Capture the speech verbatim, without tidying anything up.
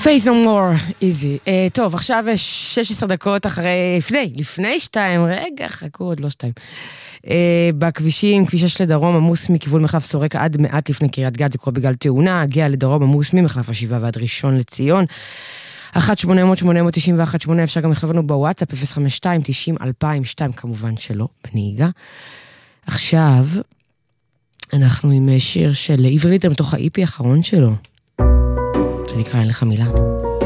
Faith No More, easy. Uh, טוב, עכשיו שש עשרה דקות אחרי, לפני, לפני שתיים, רגע, חכו עוד לא שתיים. Uh, בכבישים, כביש שש לדרום, עמוס מכיוון מחלף סורק עד מעט לפני קריית גת, זה קורה בגלל תאונה, הגיע לדרום עמוס ממחלף השבעה ועד ראשון לציון. אחת שמונה אפס אפס שמונה תשע אחת שמונה, אפשר גם לכתוב לנו בוואטסאפ, אפס חמש שתיים תשעים אלפיים ושתיים, כמובן שלא, בנהיגה. עכשיו, אנחנו עם שיר של עברי לידר מתוך ה-איפי האחרון שלו. זה נקרא אין לך מילה.